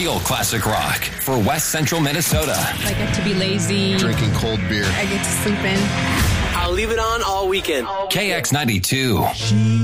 real classic rock for West Central Minnesota. I get to be lazy. Drinking cold beer. I get to sleep in. I'll leave it on all weekend. KX92.